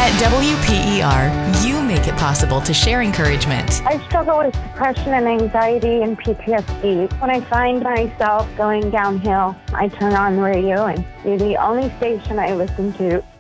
At WPER, you make it possible to share encouragement. I struggle with depression and anxiety and PTSD. When I find myself going downhill, I turn on the radio and you're the only station I listen to.